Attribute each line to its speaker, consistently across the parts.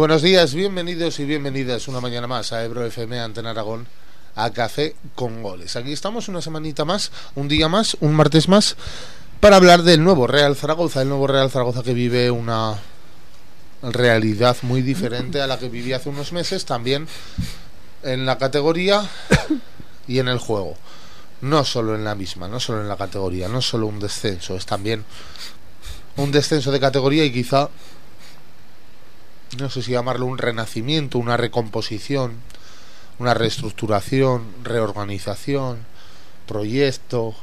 Speaker 1: buenos días, bienvenidos y bienvenidas una mañana más a Ebro FM, Antena Aragón, a Café con Goles. Aquí estamos una semanita más, un día más, un martes más, para hablar del nuevo Real Zaragoza, el nuevo Real Zaragoza que vive una realidad muy diferente a la que vivía hace unos meses, también en la categoría y en el juego. No solo en la misma, no solo en la categoría, no solo un descenso, es también un descenso de categoría y quizá, no sé si llamarlo un renacimiento, una recomposición, una reestructuración, reorganización, proyecto.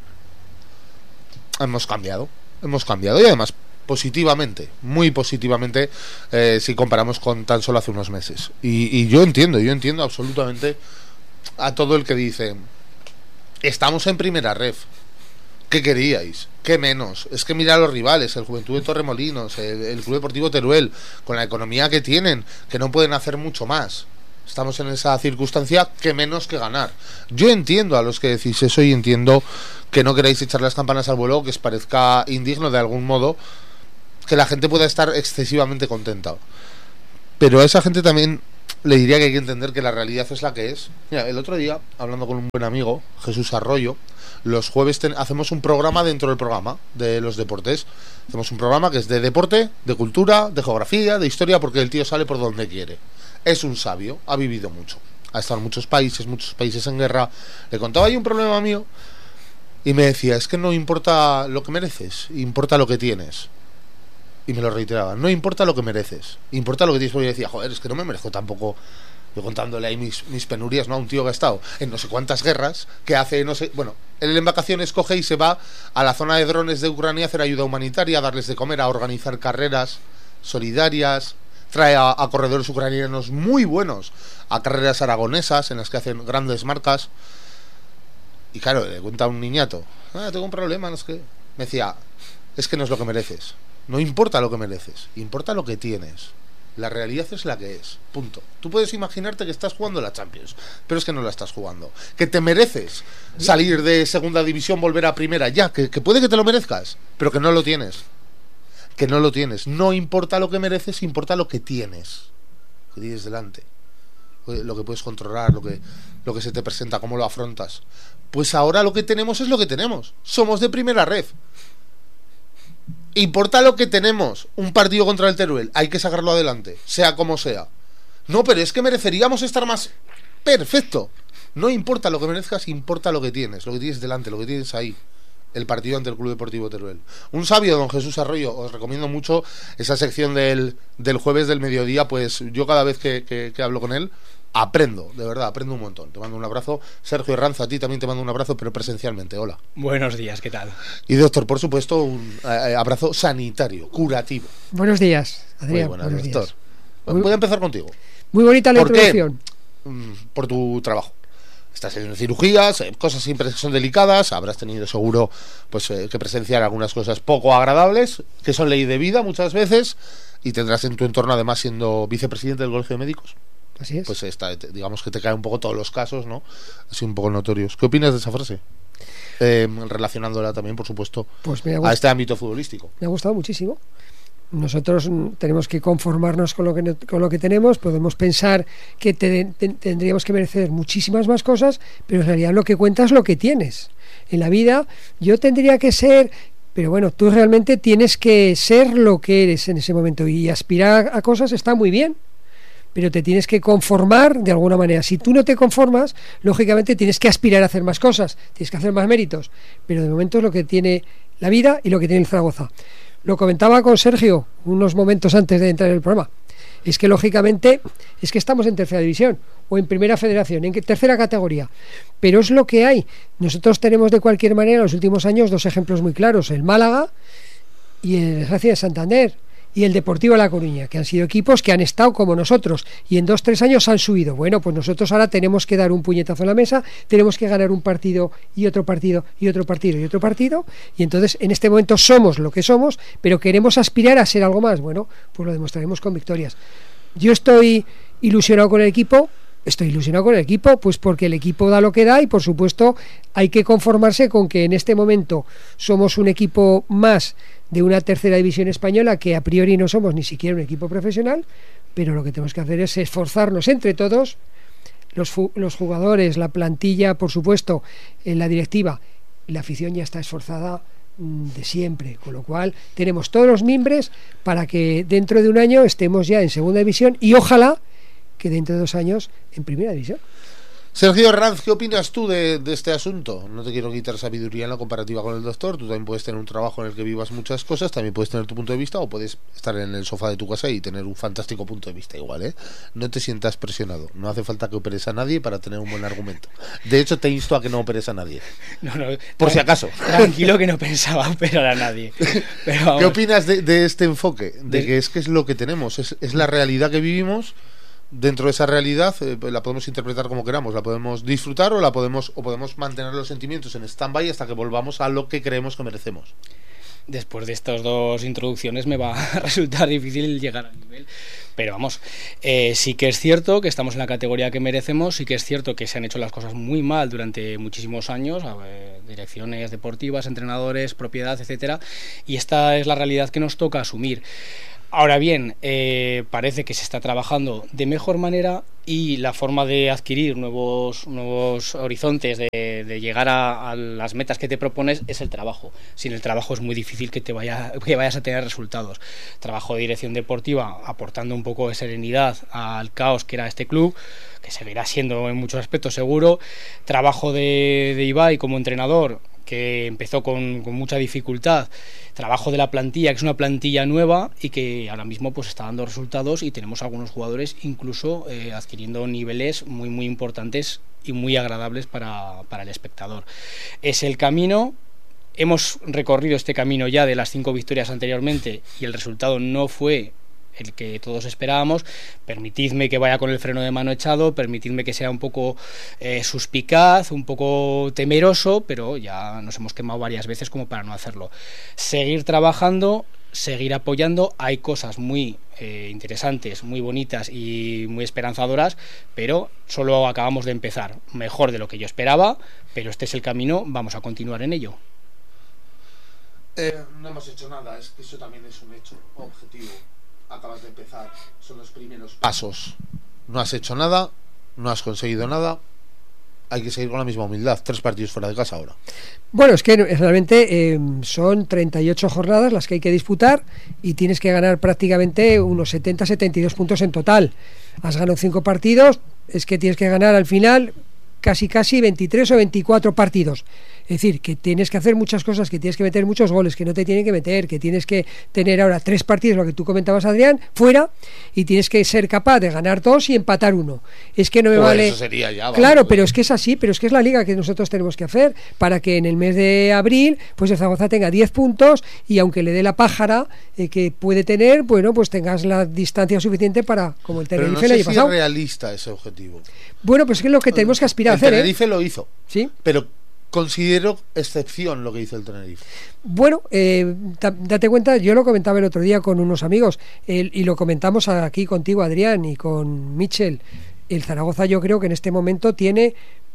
Speaker 1: Hemos cambiado y además positivamente, muy positivamente, si comparamos con tan solo hace unos meses. Y yo entiendo absolutamente a todo el que dice: estamos en primera ref, ¿qué queríais? ¿Qué menos? Es que mira a los rivales, el Juventud de Torremolinos, el Club Deportivo Teruel, con la economía que tienen, que no pueden hacer mucho más. Estamos en esa circunstancia, ¿qué menos que ganar? Yo entiendo a los que decís eso y entiendo que no queráis echar las campanas al vuelo, que os parezca indigno de algún modo que la gente pueda estar excesivamente contenta. Pero a esa gente también le diría que hay que entender que la realidad es la que es. Mira, el otro día, hablando con un buen amigo, Jesús Arroyo, los jueves hacemos un programa dentro del programa de los deportes. Hacemos un programa que es de deporte, de cultura, de geografía, de historia, porque el tío sale por donde quiere. Es un sabio, ha vivido mucho, ha estado en muchos países en guerra. Le contaba ahí un problema mío y me decía: es que no importa lo que mereces, importa lo que tienes. Y me lo reiteraba: no importa lo que mereces, importa lo que tienes. Porque yo decía: joder, es que no me merezco tampoco, yo contándole ahí mis penurias, ¿no? A un tío que ha estado en no sé cuántas guerras, que hace, no sé, bueno, él en vacaciones coge y se va a la zona de drones de Ucrania a hacer ayuda humanitaria, a darles de comer, a organizar carreras solidarias, trae a corredores ucranianos muy buenos a carreras aragonesas en las que hacen grandes marcas. Y claro, le cuenta a un niñato: tengo un problema, no es que... Me decía: es que no es lo que mereces, no importa lo que mereces, importa lo que tienes. La realidad es la que es, punto. Tú puedes imaginarte que estás jugando la Champions, pero es que no la estás jugando. Que te mereces salir de segunda división, volver a primera, ya, que puede que te lo merezcas, pero que no lo tienes. Que no lo tienes. No importa lo que mereces, importa lo que tienes. Que tienes delante. Lo que puedes controlar, lo que se te presenta, cómo lo afrontas. Pues ahora lo que tenemos es lo que tenemos. Somos de primera ref. Importa lo que tenemos. Un partido contra el Teruel, hay que sacarlo adelante, sea como sea. No, pero es que mereceríamos estar más. Perfecto. No importa lo que merezcas, importa lo que tienes delante, lo que tienes ahí. El partido ante el Club Deportivo Teruel. Un sabio, don Jesús Arroyo. Os recomiendo mucho esa sección del jueves del mediodía. Pues yo cada vez que hablo con él aprendo, de verdad, aprendo un montón. Te mando un abrazo. Sergio Herranz, a ti también te mando un abrazo, pero presencialmente. Hola.
Speaker 2: Buenos días, ¿qué tal?
Speaker 1: Y doctor, por supuesto, un abrazo sanitario, curativo.
Speaker 3: Buenos días, Adrián.
Speaker 1: Muy buenas, doctor. Voy a empezar contigo.
Speaker 3: Muy bonita la introducción.
Speaker 1: Por tu trabajo. Estás en cirugías, cosas siempre son delicadas. Habrás tenido seguro pues que presenciar algunas cosas poco agradables, que son ley de vida muchas veces, y tendrás en tu entorno, además, siendo vicepresidente del Colegio de Médicos.
Speaker 3: Así es.
Speaker 1: Pues digamos que te caen un poco todos los casos, ¿no? Así un poco notorios. ¿Qué opinas de esa frase? Relacionándola también, por supuesto,
Speaker 3: pues
Speaker 1: a este ámbito futbolístico.
Speaker 3: Me ha gustado muchísimo. Nosotros tenemos que conformarnos con lo que tenemos. Podemos pensar que tendríamos que merecer muchísimas más cosas, pero en realidad lo que cuenta es lo que tienes. En la vida yo tendría que ser, pero bueno, tú realmente tienes que ser lo que eres en ese momento, y aspirar a cosas está muy bien, pero te tienes que conformar de alguna manera. Si tú no te conformas, lógicamente tienes que aspirar a hacer más cosas, tienes que hacer más méritos, pero de momento es lo que tiene la vida y lo que tiene el Zaragoza. Lo comentaba con Sergio unos momentos antes de entrar en el programa. Es que lógicamente es que estamos en tercera división o en primera federación, en tercera categoría, pero es lo que hay. Nosotros tenemos de cualquier manera en los últimos años dos ejemplos muy claros: el Málaga y el Desgracia de Santander y el Deportivo de La Coruña, que han sido equipos que han estado como nosotros y en 2-3 años han subido. Bueno, pues nosotros ahora tenemos que dar un puñetazo en la mesa, tenemos que ganar un partido y otro partido y otro partido y otro partido, y entonces en este momento somos lo que somos, pero queremos aspirar a ser algo más. Bueno, pues lo demostraremos con victorias. Yo estoy ilusionado con el equipo, pues porque el equipo da lo que da, y por supuesto hay que conformarse con que en este momento somos un equipo más de una tercera división española que a priori no somos ni siquiera un equipo profesional, pero lo que tenemos que hacer es esforzarnos entre todos, los jugadores, la plantilla, por supuesto, la directiva, la afición ya está esforzada de siempre, con lo cual tenemos todos los mimbres para que dentro de un año estemos ya en segunda división y ojalá que dentro de 2 años en primera división.
Speaker 1: Sergio Herranz, ¿qué opinas tú de este asunto? No te quiero quitar sabiduría en la comparativa con el doctor. Tú también puedes tener un trabajo en el que vivas muchas cosas, también puedes tener tu punto de vista, o puedes estar en el sofá de tu casa y tener un fantástico punto de vista igual, ¿eh? No te sientas presionado, no hace falta que operes a nadie para tener un buen argumento. De hecho, te insto a que no operes a nadie.
Speaker 2: No,
Speaker 1: por si acaso.
Speaker 2: Tranquilo, que no pensaba operar a nadie. Pero
Speaker 1: ¿qué opinas de este enfoque? De que es lo que tenemos, es la realidad que vivimos. Dentro de esa realidad la podemos interpretar como queramos, la podemos disfrutar o podemos mantener los sentimientos en stand-by hasta que volvamos a lo que creemos que merecemos.
Speaker 2: Después de estas 2 introducciones me va a resultar difícil llegar al nivel, pero vamos, sí que es cierto que estamos en la categoría que merecemos, sí que es cierto que se han hecho las cosas muy mal durante muchísimos años, direcciones deportivas, entrenadores, propiedad, etcétera, y esta es la realidad que nos toca asumir. Ahora bien, parece que se está trabajando de mejor manera y la forma de adquirir nuevos horizontes, de llegar a las metas que te propones, es el trabajo. Sin el trabajo es muy difícil que vayas a tener resultados. Trabajo de dirección deportiva aportando un poco de serenidad al caos que era este club, que seguirá siendo en muchos aspectos seguro. Trabajo de Ibai como entrenador, que empezó con mucha dificultad. Trabajo de la plantilla, que es una plantilla nueva y que ahora mismo pues está dando resultados, y tenemos algunos jugadores incluso adquiriendo niveles muy muy importantes y muy agradables para el espectador. Es el camino. Hemos recorrido este camino ya de las 5 victorias anteriormente y el resultado no fue el que todos esperábamos. Permitidme que vaya con el freno de mano echado, permitidme que sea un poco suspicaz, un poco temeroso, pero ya nos hemos quemado varias veces como para no hacerlo. Seguir trabajando, seguir apoyando. Hay cosas muy interesantes, muy bonitas y muy esperanzadoras, pero solo acabamos de empezar. Mejor de lo que yo esperaba, pero este es el camino, vamos a continuar en ello.
Speaker 1: No hemos hecho nada, es que eso también es un hecho objetivo. Acabas de empezar, son los primeros pasos. No has hecho nada, no has conseguido nada. Hay que seguir con la misma humildad. 3 partidos fuera de casa ahora.
Speaker 3: Bueno, es que realmente son 38 jornadas las que hay que disputar y tienes que ganar prácticamente unos 70-72 puntos en total. Has ganado 5 partidos, es que tienes que ganar al final casi 23 o 24 partidos. Es decir, que tienes que hacer muchas cosas, que tienes que meter muchos goles, que no te tienen que meter, que tienes que tener ahora 3 partidos, lo que tú comentabas, Adrián, fuera, y tienes que ser capaz de ganar 2 y empatar 1. Es que no me vale.
Speaker 1: Eso sería ya,
Speaker 3: claro, pero es que es así, pero es que es la liga que nosotros tenemos que hacer para que en el mes de abril pues el Zaragoza tenga 10 puntos y aunque le dé la pájara que puede tener, bueno, pues tengas la distancia suficiente para, como el Tenerife el año pasado.
Speaker 1: Es realista ese objetivo.
Speaker 3: Bueno, pues es que es lo que tenemos que aspirar a hacer.
Speaker 1: El Tenerife lo hizo.
Speaker 3: Sí.
Speaker 1: Pero considero excepción lo que hizo el Tenerife.
Speaker 3: Bueno, date cuenta, yo lo comentaba el otro día con unos amigos y lo comentamos aquí contigo, Adrián, y con Michel. El Zaragoza, yo creo que en este momento tiene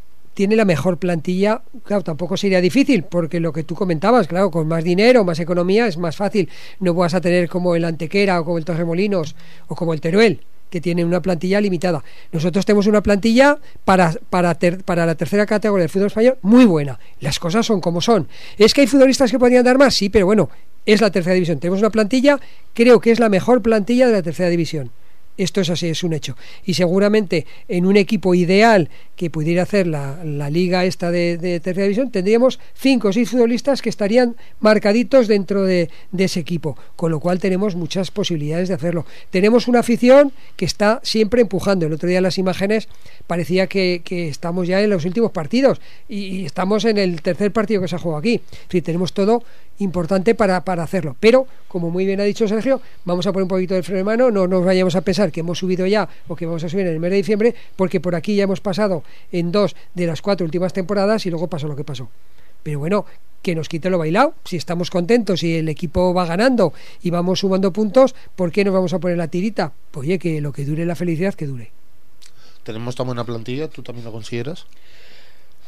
Speaker 3: la mejor plantilla. Claro, tampoco sería difícil, porque lo que tú comentabas, claro, con más dinero, más economía, es más fácil. No vas a tener como el Antequera o como el Torremolinos o como el Teruel, que tienen una plantilla limitada. Nosotros tenemos una plantilla para la tercera categoría del fútbol español muy buena. Las cosas son como son. ¿Es que hay futbolistas que podrían dar más? Sí, pero bueno, es la tercera división. Tenemos una plantilla, creo que es la mejor plantilla de la tercera división. Esto es así, es un hecho. Y seguramente en un equipo ideal que pudiera hacer la liga esta de tercera división, tendríamos 5 o 6 futbolistas que estarían marcaditos dentro de ese equipo, con lo cual tenemos muchas posibilidades de hacerlo. Tenemos una afición que está siempre empujando. El otro día en las imágenes parecía que estamos ya en los últimos partidos y estamos en el tercer partido que se ha jugado aquí. Es decir, tenemos todo importante para hacerlo, pero como muy bien ha dicho Sergio, vamos a poner un poquito del freno de mano, no nos vayamos a pensar que hemos subido ya o que vamos a subir en el mes de diciembre, porque por aquí ya hemos pasado en 2 de las 4 últimas temporadas y luego pasó lo que pasó. Pero bueno, que nos quite lo bailado. Si estamos contentos y el equipo va ganando y vamos sumando puntos, ¿por qué nos vamos a poner la tirita? Pues oye, que lo que dure la felicidad, que dure.
Speaker 1: Tenemos tan buena plantilla, ¿tú también lo consideras?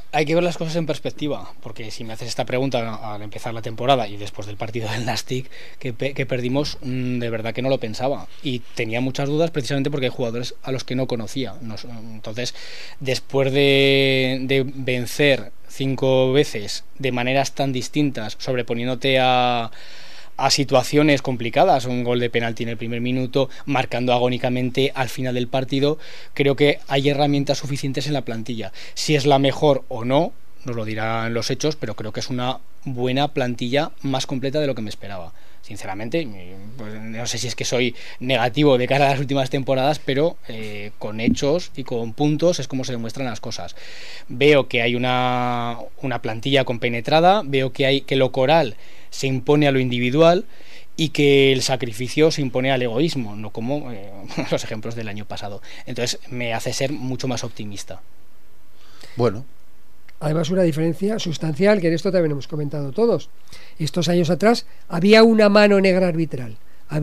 Speaker 2: Hay que ver las cosas en perspectiva, porque si me haces esta pregunta al empezar la temporada y después del partido del Nastic que perdimos, de verdad que no lo pensaba y tenía muchas dudas precisamente porque hay jugadores a los que no conocía. Entonces, después de vencer 5 veces de maneras tan distintas, sobreponiéndote a situaciones complicadas, un gol de penalti en el primer minuto, marcando agónicamente al final del partido, creo que hay herramientas suficientes en la plantilla. Si es la mejor o no, nos lo dirán los hechos, pero creo que es una buena plantilla, más completa de lo que me esperaba. Sinceramente, pues no sé si es que soy negativo de cara a las últimas temporadas, pero con hechos y con puntos es como se demuestran las cosas. Veo que hay una plantilla compenetrada, veo que lo coral se impone a lo individual y que el sacrificio se impone al egoísmo, no como los ejemplos del año pasado. Entonces me hace ser mucho más optimista.
Speaker 1: Bueno.
Speaker 3: Además, una diferencia sustancial, que en esto también hemos comentado todos. Estos años atrás había una mano negra arbitral.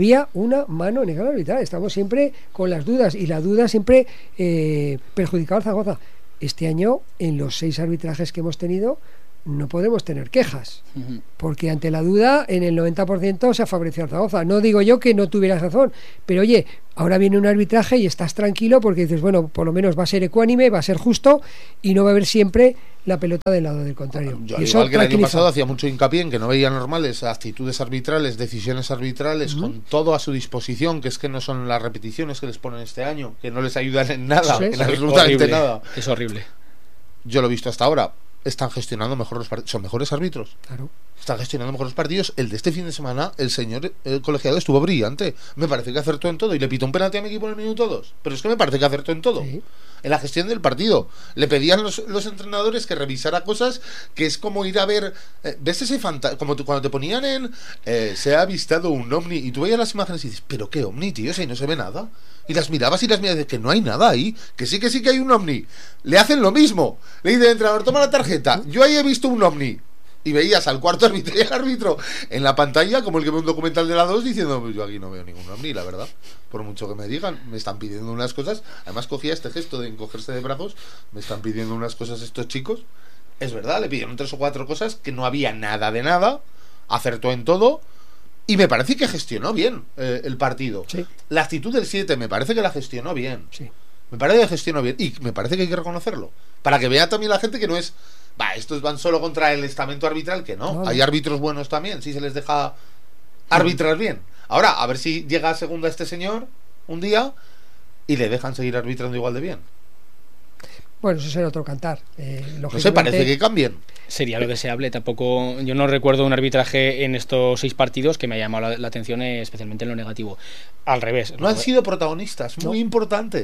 Speaker 3: Estamos siempre con las dudas, y la duda siempre perjudicaba al Zaragoza. Este año, en los 6 arbitrajes que hemos tenido, no podemos tener quejas, porque ante la duda en el 90% se ha favorecido al Zaragoza. No digo yo que no tuvieras razón, pero oye, ahora viene un arbitraje y estás tranquilo porque dices, bueno, por lo menos va a ser ecuánime, va a ser justo y no va a haber siempre la pelota del lado del contrario.
Speaker 1: Yo, igual que el año pasado, hacía mucho hincapié en que no veía normales actitudes arbitrales, decisiones arbitrales, con todo a su disposición, que es que no son las repeticiones que les ponen este año, que no les ayudan en nada, en absolutamente nada.
Speaker 2: Es horrible.
Speaker 1: Yo lo he visto hasta ahora. Están gestionando mejor los partidos, son mejores árbitros. Claro. Están gestionando mejor los partidos. El de este fin de semana, el colegiado estuvo brillante. Me parece que acertó en todo y le pitó un penalti a mi equipo en el minuto 2. Pero es que me parece que acertó en todo. Sí. En la gestión del partido. Le pedían los entrenadores que revisara cosas que es como ir a ver. ¿Ves ese fantasma? Como cuando te ponían en. Se ha avistado un ovni y tú veías las imágenes y dices, ¿pero qué ovni, tío? Si no se ve nada. Y las mirabas y que no hay nada ahí, que sí que hay un ovni. Le hacen lo mismo. Le dice el entrenador, toma la tarjeta. Yo ahí he visto un ovni. Y veías al cuarto árbitro y al árbitro en la pantalla, como el que ve un documental de la 2, diciendo, pues yo aquí no veo ningún ovni, la verdad. Por mucho que me digan, me están pidiendo unas cosas. Además cogía este gesto de encogerse de brazos. Me están pidiendo unas cosas estos chicos. Es verdad, le pidieron 3 o 4 cosas que no había nada de nada. Acertó en todo. Y me parece que gestionó bien el partido. Sí. La actitud del 7 me parece que la gestionó bien. Sí. Me parece que gestionó bien. Y me parece que hay que reconocerlo. Para que vea también la gente que no es... estos van solo contra el estamento arbitral, que no. Hay árbitros buenos también, si se les deja arbitrar bien. Ahora, a ver si llega a segunda este señor un día y le dejan seguir arbitrando igual de bien.
Speaker 3: Bueno, eso será otro cantar.
Speaker 1: No sé, parece que cambien.
Speaker 2: Sería lo deseable. Tampoco, yo no recuerdo un arbitraje en estos 6 partidos que me haya llamado la atención, especialmente en lo negativo. Al revés.
Speaker 1: No han sido protagonistas, muy importante.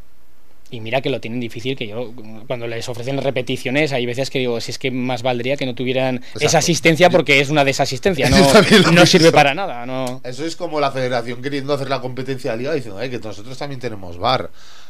Speaker 2: Y mira que lo tienen difícil, que yo cuando les ofrecen repeticiones hay veces que digo, si es que más valdría que no tuvieran esa asistencia, porque es una desasistencia, no sirve para nada. No.
Speaker 1: Eso es como la federación queriendo hacer la competencia de liga diciendo que nosotros también tenemos VAR.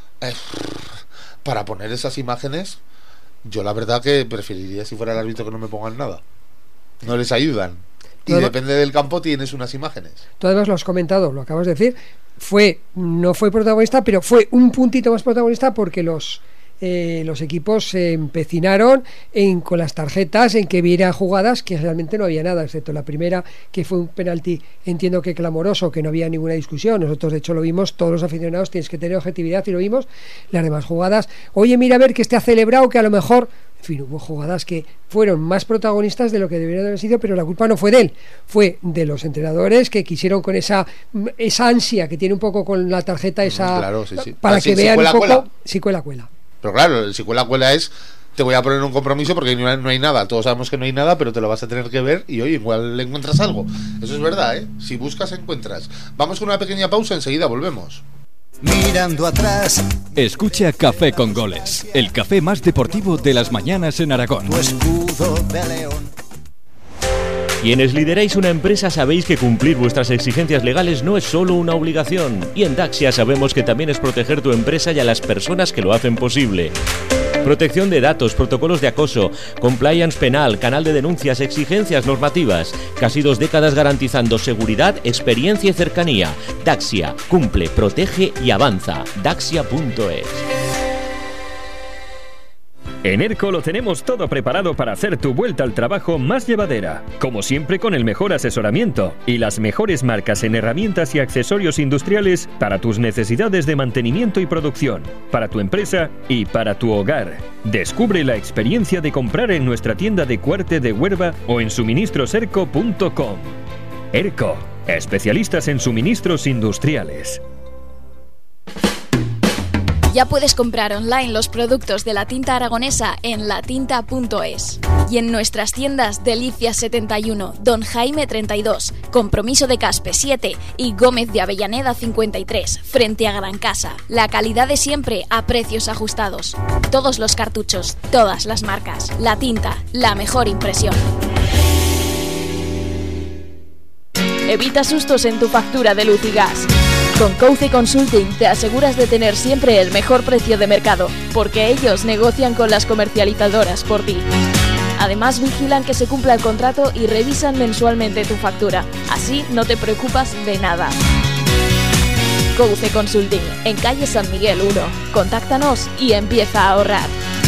Speaker 1: Para poner esas imágenes, yo la verdad que preferiría, si fuera el árbitro, que no me pongan nada. No les ayudan. Y depende del campo tienes unas imágenes.
Speaker 3: Tú además lo has comentado, lo acabas de decir. No fue protagonista, pero fue un puntito más protagonista porque los equipos se empecinaron con las tarjetas en que viera jugadas que realmente no había nada, excepto la primera, que fue un penalti, entiendo que clamoroso, que no había ninguna discusión. Nosotros de hecho lo vimos, todos los aficionados, tienes que tener objetividad, y lo vimos. Las demás jugadas, oye, mira a ver que ha celebrado, que a lo mejor, en fin, hubo jugadas que fueron más protagonistas de lo que deberían haber sido, pero la culpa no fue de él, fue de los entrenadores que quisieron con esa ansia que tiene un poco con la tarjeta esa,
Speaker 1: claro, sí.
Speaker 3: Para que vean un poco si cuela.
Speaker 1: Pero claro, el si cuela es, te voy a poner un compromiso porque no hay nada. Todos sabemos que no hay nada, pero te lo vas a tener que ver y oye, igual le encuentras algo. Eso es verdad, ¿eh? Si buscas, encuentras. Vamos con una pequeña pausa, enseguida volvemos.
Speaker 4: Mirando atrás.
Speaker 5: Escucha Café con Goles, el café más deportivo de las mañanas en Aragón.
Speaker 4: Tu escudo de león.
Speaker 6: Quienes lideráis una empresa sabéis que cumplir vuestras exigencias legales no es solo una obligación. Y en Daxia sabemos que también es proteger tu empresa y a las personas que lo hacen posible. Protección de datos, protocolos de acoso, compliance penal, canal de denuncias, exigencias normativas. Casi 2 décadas garantizando seguridad, experiencia y cercanía. Daxia, cumple, protege y avanza. Daxia.es.
Speaker 7: En ERCO lo tenemos todo preparado para hacer tu vuelta al trabajo más llevadera. Como siempre, con el mejor asesoramiento y las mejores marcas en herramientas y accesorios industriales para tus necesidades de mantenimiento y producción, para tu empresa y para tu hogar. Descubre la experiencia de comprar en nuestra tienda de Cuarte de Huerva o en suministroserco.com. ERCO, especialistas en suministros industriales.
Speaker 8: Ya puedes comprar online los productos de la tinta aragonesa en latinta.es y en nuestras tiendas Delicias 71, Don Jaime 32, Compromiso de Caspe 7 y Gómez de Avellaneda 53, frente a Gran Casa. La calidad de siempre a precios ajustados. Todos los cartuchos, todas las marcas. La Tinta, la mejor impresión. Evita sustos en tu factura de luz y gas. Con Couce Consulting te aseguras de tener siempre el mejor precio de mercado, porque ellos negocian con las comercializadoras por ti. Además vigilan que se cumpla el contrato y revisan mensualmente tu factura, así no te preocupas de nada. Couce Consulting, en calle San Miguel 1. Contáctanos y empieza a ahorrar.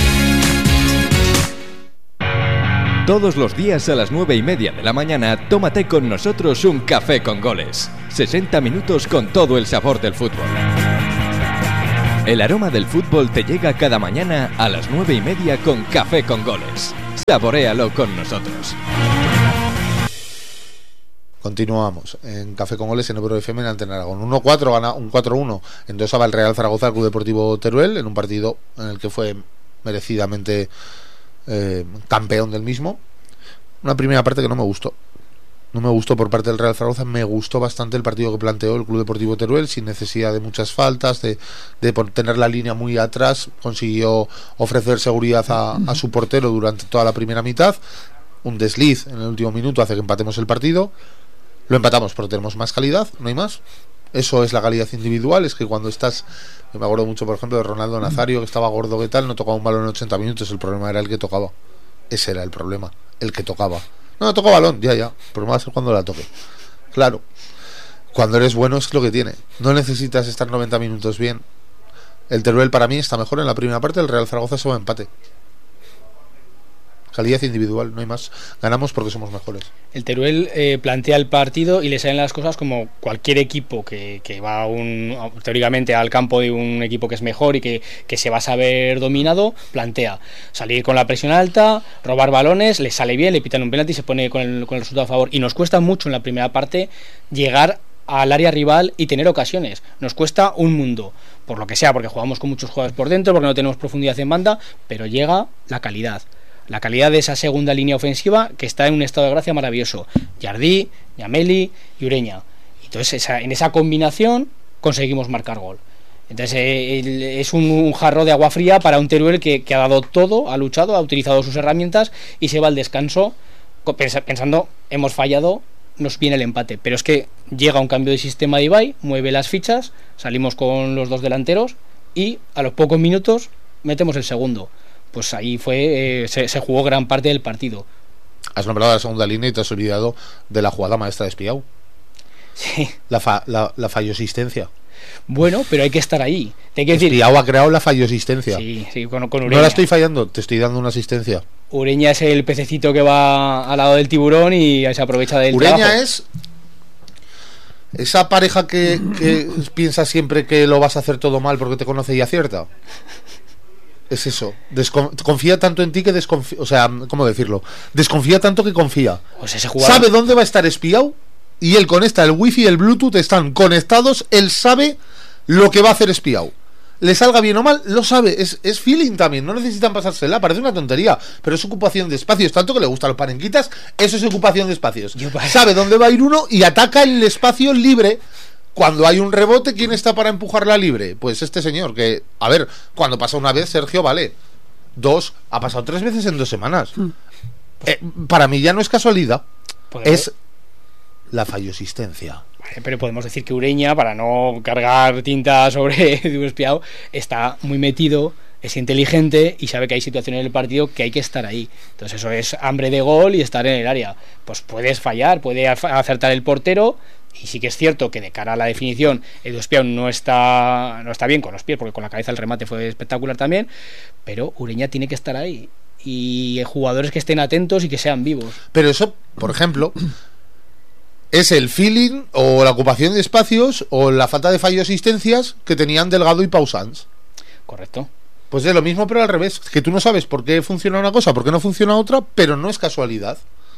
Speaker 5: Todos los días a las 9:30 de la mañana, tómate con nosotros un café con goles. 60 minutos con todo el sabor del fútbol. El aroma del fútbol te llega cada mañana a las 9:30 con Café con Goles. Saboréalo con nosotros.
Speaker 1: Continuamos en Café con Goles en Ebro FM en Antena Aragón. 1-4 gana un 4-1. Endosaba el Real Zaragoza al Club Deportivo Teruel en un partido en el que fue merecidamente campeón del mismo. Una primera parte que no me gustó. No me gustó por parte del Real Zaragoza. Me gustó bastante el partido que planteó el Club Deportivo Teruel, sin necesidad de muchas faltas, de tener la línea muy atrás. Consiguió ofrecer seguridad a su portero durante toda la primera mitad. Un desliz en el último minuto hace que empatemos el partido. Lo empatamos porque tenemos más calidad, no hay más. Eso es la calidad individual. Es que cuando estás, yo me acuerdo mucho por ejemplo de Ronaldo Nazario, que estaba gordo que tal, no tocaba un balón en 80 minutos. El problema era el que tocaba. Ese era el problema, el que tocaba. No tocó balón, ya. El problema va a ser cuando la toque. Claro, cuando eres bueno es lo que tiene. No necesitas estar 90 minutos bien. El Teruel para mí está mejor en la primera parte. El Real Zaragoza se va a empate. Calidad individual, no hay más. Ganamos porque somos mejores.
Speaker 2: El Teruel plantea el partido y le salen las cosas como cualquier equipo que va teóricamente al campo de un equipo que es mejor y que se va a saber dominado, plantea salir con la presión alta, robar balones, le sale bien, le pitan un penalti y se pone con el resultado a favor. Y nos cuesta mucho en la primera parte llegar al área rival y tener ocasiones. Nos cuesta un mundo, por lo que sea, porque jugamos con muchos jugadores por dentro, porque no tenemos profundidad en banda, pero llega la calidad de esa segunda línea ofensiva que está en un estado de gracia maravilloso. Jardí, Yameli y Ureña. Entonces en esa combinación conseguimos marcar gol. Entonces es un jarro de agua fría para un Teruel que ha dado todo, ha luchado, ha utilizado sus herramientas y se va al descanso pensando, hemos fallado, nos viene el empate. Pero es que llega un cambio de sistema de Ibai, mueve las fichas, salimos con los dos delanteros y a los pocos minutos metemos el segundo. Pues ahí se jugó gran parte del partido.
Speaker 1: Has nombrado la segunda línea y te has olvidado de la jugada maestra de Espiau.
Speaker 2: Sí.
Speaker 1: La fallosistencia.
Speaker 2: Bueno, pero hay que estar ahí.
Speaker 1: Espiau ha creado la fallosistencia.
Speaker 2: Sí, con Ureña.
Speaker 1: No la estoy fallando, te estoy dando una asistencia.
Speaker 2: Ureña es el pececito que va al lado del tiburón y se aprovecha del
Speaker 1: Ureña
Speaker 2: trabajo.
Speaker 1: Es esa pareja que piensa siempre que lo vas a hacer todo mal porque te conoce y acierta. Es eso, confía tanto en ti que desconfía, o sea, ¿cómo decirlo? Desconfía tanto que confía.
Speaker 2: Pues ese jugador
Speaker 1: sabe dónde va a estar espiado y él conecta el wifi y el bluetooth, están conectados, él sabe lo que va a hacer espiado. Le salga bien o mal, lo sabe, es feeling también, no necesitan pasársela, parece una tontería, pero es ocupación de espacios, tanto que le gustan los panenquitas, eso es ocupación de espacios. Sabe dónde va a ir uno y ataca el espacio libre. Cuando hay un rebote, ¿quién está para empujarla libre? Pues este señor, que, a ver, cuando pasa una vez, Sergio, vale. 2, ha pasado 3 veces en 2 semanas. Para mí ya no es casualidad. Es la fallosistencia.
Speaker 2: Vale, pero podemos decir que Ureña, para no cargar tinta sobre un espiado, está muy metido es inteligente y sabe que hay situaciones en el partido que hay que estar ahí. Entonces eso es hambre de gol y estar en el área. Pues puedes fallar, puede acertar el portero, y sí que es cierto que de cara a la definición Edu Espiau no está bien con los pies, porque con la cabeza el remate fue espectacular también, pero Ureña tiene que estar ahí, y jugadores que estén atentos y que sean vivos.
Speaker 1: Pero eso, por ejemplo, es el feeling o la ocupación de espacios o la falta de fallo de asistencias que tenían Delgado y Pau Sanz.
Speaker 2: Correcto.
Speaker 1: Pues es lo mismo, pero al revés, que tú no sabes por qué funciona una cosa, por qué no funciona otra, pero no es casualidad.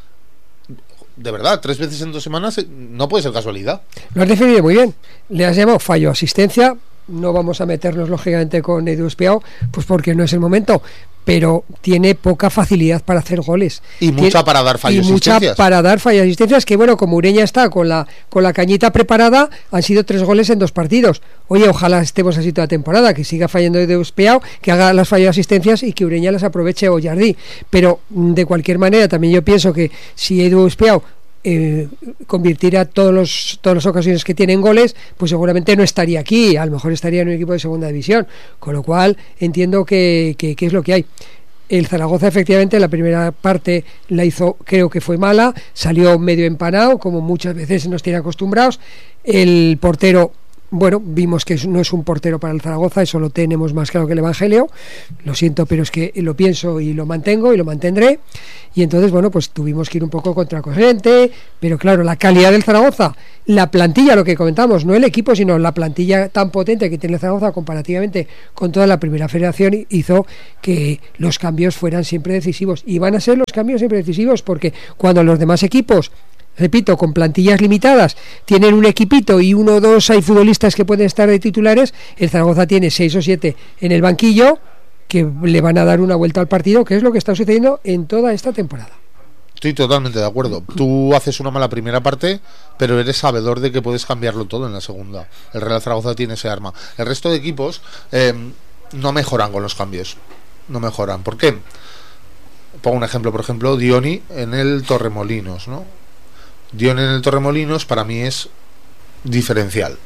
Speaker 1: De verdad, 3 veces en 2 semanas no puede ser casualidad.
Speaker 3: Lo has definido muy bien. Le has llamado fallo asistencia. No vamos a meternos lógicamente con Edu Espiau, pues porque no es el momento, pero tiene poca facilidad para hacer goles.
Speaker 1: Y mucha para dar fallos y asistencias.
Speaker 3: Mucha para dar fallos y asistencias, que bueno, como Ureña está con la cañita preparada, han sido 3 goles en 2 partidos. Oye, ojalá estemos así toda la temporada, que siga fallando Edu Espiau, que haga las fallos y asistencias y que Ureña las aproveche o Jardí. Pero de cualquier manera, también yo pienso que si Edu Espiau convirtiera todas las ocasiones que tiene en goles, pues seguramente no estaría aquí, a lo mejor estaría en un equipo de segunda división, con lo cual entiendo que es lo que hay. El Zaragoza efectivamente la primera parte la hizo, creo que fue mala, salió medio empanado, como muchas veces nos tiene acostumbrados. El portero, bueno, vimos que no es un portero para el Zaragoza, eso lo tenemos más claro que el Evangelio, lo siento, pero es que lo pienso y lo mantengo y lo mantendré, y entonces, bueno, pues tuvimos que ir un poco contracorriente, pero claro, la calidad del Zaragoza, la plantilla, lo que comentamos, no el equipo, sino la plantilla tan potente que tiene el Zaragoza comparativamente con toda la primera federación, hizo que los cambios fueran siempre decisivos, y van a ser los cambios siempre decisivos, porque cuando los demás equipos, repito, con plantillas limitadas, tienen un equipito y 1 o 2 hay futbolistas que pueden estar de titulares, el Zaragoza tiene 6 o 7 en el banquillo que le van a dar una vuelta al partido, que es lo que está sucediendo en toda esta temporada.
Speaker 1: Estoy totalmente de acuerdo. Tú haces una mala primera parte, pero eres sabedor de que puedes cambiarlo todo en la segunda. El Real Zaragoza tiene ese arma. El resto de equipos no mejoran con los cambios. No mejoran. ¿Por qué? Pongo un ejemplo, por ejemplo, Dioni en el Torremolinos, ¿no? Dion en el Torremolinos para mí es diferencial.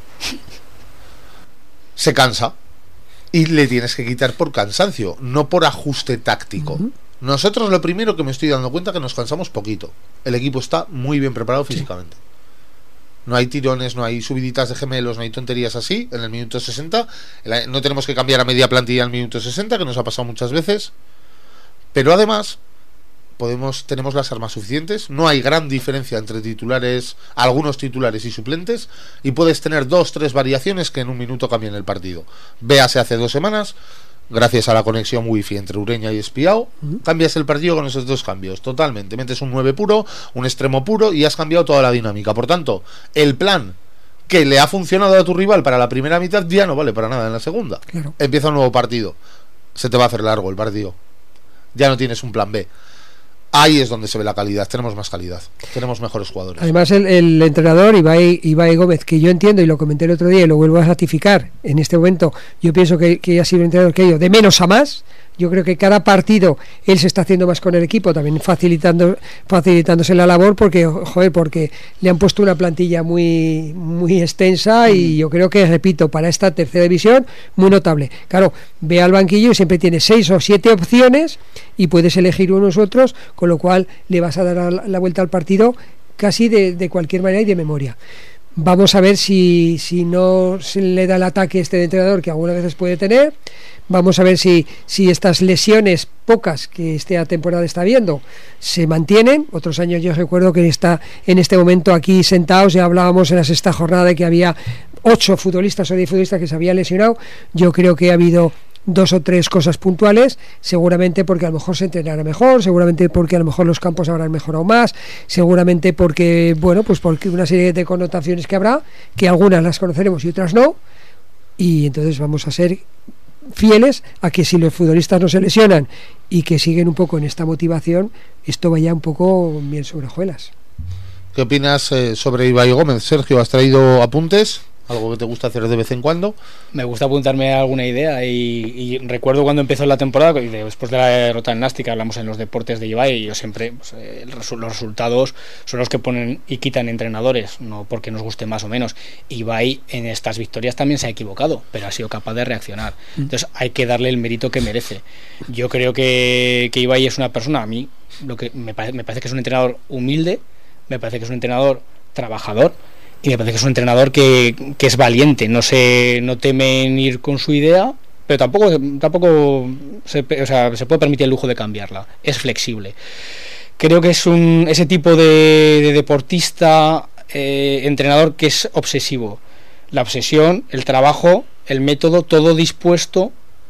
Speaker 1: Se cansa y le tienes que quitar por cansancio, no por ajuste táctico. Nosotros lo primero que me estoy dando cuenta es que nos cansamos poquito. El equipo está muy bien preparado físicamente. No hay tirones, no hay subiditas de gemelos, no hay tonterías así en el minuto 60. No tenemos que cambiar a media plantilla al minuto 60, que nos ha pasado muchas veces. Pero además tenemos las armas suficientes, no hay gran diferencia entre titulares, algunos titulares y suplentes, y puedes tener 2-3 variaciones que en un minuto cambien el partido. Véase hace 2 semanas, gracias a la conexión wifi entre Ureña y Espiau, cambias el partido con esos 2 cambios, totalmente, metes un 9 puro, un extremo puro y has cambiado toda la dinámica. Por tanto, el plan que le ha funcionado a tu rival para la primera mitad ya no vale para nada en la segunda. Claro. Empieza un nuevo partido, se te va a hacer largo el partido, ya no tienes un plan B. Ahí es donde se ve la calidad, tenemos más calidad, tenemos mejores jugadores.
Speaker 3: Además el entrenador Ibai Gómez, que yo entiendo y lo comenté el otro día y lo vuelvo a ratificar en este momento, yo pienso que ha sido un entrenador que ha ido de menos a más. Yo creo que cada partido él se está haciendo más con el equipo, también facilitándose la labor, porque le han puesto una plantilla muy extensa y yo creo que, repito, para esta tercera división muy notable. Claro, ve al banquillo y siempre tiene 6 o 7 opciones y puedes elegir unos u otros, con lo cual le vas a dar la vuelta al partido casi de cualquier manera y de memoria. Vamos a ver si no se le da el ataque este entrenador que algunas veces puede tener. Vamos a ver si estas lesiones pocas que esta temporada está viendo se mantienen. Otros años yo recuerdo que en este momento aquí sentados ya hablábamos en la sexta jornada de que había 8 futbolistas o 10 futbolistas que se habían lesionado. Yo creo que ha habido 2 o 3 cosas puntuales, seguramente porque a lo mejor se entrenará mejor, seguramente porque a lo mejor los campos habrán mejorado más, seguramente porque, bueno, pues porque una serie de connotaciones que habrá, que algunas las conoceremos y otras no, y entonces vamos a ser fieles a que si los futbolistas no se lesionan y que siguen un poco en esta motivación, esto vaya un poco bien sobre hojuelas.
Speaker 1: ¿Qué opinas sobre Ibai Gómez? Sergio, ¿has traído apuntes? algo que te gusta hacer de vez en cuando.
Speaker 2: Me gusta apuntarme a alguna idea y recuerdo cuando empezó la temporada, y después de la derrota en Nástic, hablamos en los deportes de Ibai, y yo siempre, pues, los resultados son los que ponen y quitan entrenadores, no porque nos guste más o menos. Ibai en estas victorias también se ha equivocado, pero ha sido capaz de reaccionar. Entonces hay que darle el mérito que merece. Yo creo que Ibai es una persona, a mí lo que me parece que es un entrenador humilde, me parece que es un entrenador trabajador, y me parece que es un entrenador que es valiente, no teme en ir con su idea, pero tampoco se puede permitir el lujo de cambiarla, es flexible. Creo que es ese tipo de deportista, entrenador, que es obsesivo. La obsesión, el trabajo, el método, todo dispuesto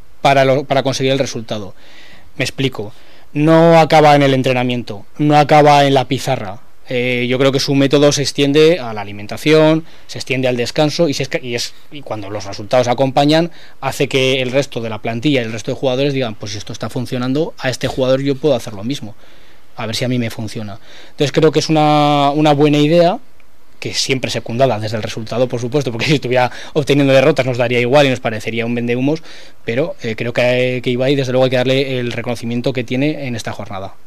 Speaker 2: para conseguir el resultado. Me explico, no acaba en el entrenamiento, no acaba en la pizarra. Yo creo que su método se extiende a la alimentación, se extiende al descanso, y cuando los resultados acompañan, hace que el resto de la plantilla y el resto de jugadores digan, pues si esto está funcionando, a este jugador yo puedo hacer lo mismo, a ver si a mí me funciona. Entonces creo que es una buena idea, que siempre secundada desde el resultado, por supuesto, porque si estuviera obteniendo derrotas nos daría igual y nos parecería un vendehumos, pero creo que Ibai, desde luego, hay que darle el reconocimiento que tiene en esta jornada.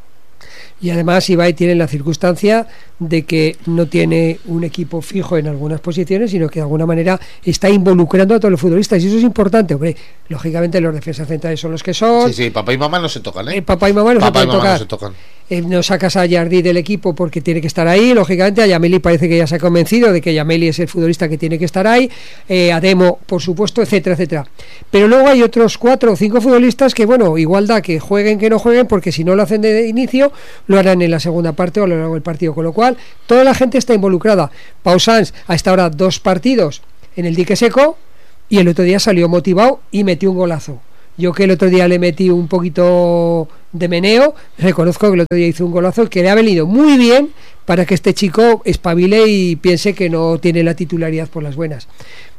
Speaker 3: Y además Ibai tiene la circunstancia de que no tiene un equipo fijo en algunas posiciones, sino que de alguna manera está involucrando a todos los futbolistas, y eso es importante. Hombre, lógicamente los defensas centrales son los que son.
Speaker 1: Sí, papá y mamá no se tocan, ¿eh?
Speaker 3: Papá y mamá no se tocan. No sacas a Jardí del equipo porque tiene que estar ahí, lógicamente. A Yameli parece que ya se ha convencido de que Yameli es el futbolista que tiene que estar ahí, a Demo, por supuesto, etcétera, etcétera. Pero luego hay otros 4 o 5 futbolistas que, bueno, igual da que jueguen que no jueguen, porque si no lo hacen de inicio, lo harán en la segunda parte o a lo largo del partido, con lo cual toda la gente está involucrada. Pau Sanz ha estado ahora 2 partidos en el dique seco, y el otro día salió motivado y metió un golazo. Yo, que el otro día le metí un poquito de meneo, reconozco que el otro día hizo un golazo que le ha venido muy bien para que este chico espabile y piense que no tiene la titularidad por las buenas.